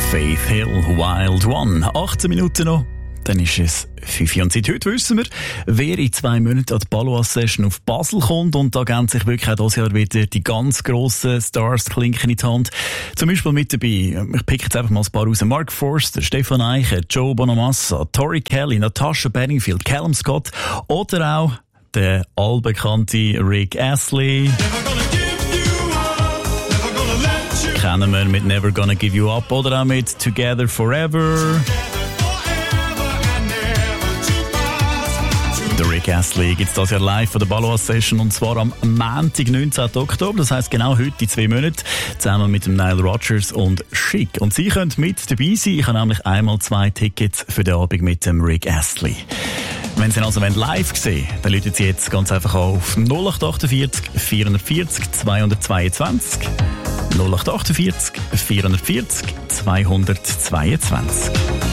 Faith Hill, Wild One. 18 Minuten noch. Dann ist es 5 Uhr und seit heute wissen wir, wer in 2 Monaten an die Palois-Session auf Basel kommt. Und da geben sich wirklich auch dieses Jahr wieder die ganz grossen Stars Klinken in die Hand. Zum Beispiel mit dabei, ich pick jetzt einfach mal ein paar raus, Mark Forster, Stefan Eicher, Joe Bonamassa, Tori Kelly, Natasha Bedingfield, Callum Scott oder auch der allbekannte Rick Astley. Kennen wir mit Never Gonna Give You Up oder auch mit Together Forever. Der Rick Astley gibt es das Jahr live von der Palois-Session und zwar am Montag, 19. Oktober, das heisst genau heute, in 2 Monaten, zusammen mit dem Nile Rodgers und Chic. Und Sie können mit dabei sein. Ich habe nämlich einmal 2 Tickets für den Abend mit dem Rick Astley. Wenn Sie ihn also live sehen wollen, dann rufen Sie jetzt ganz einfach auf 0848 440 222. 0848 440 222.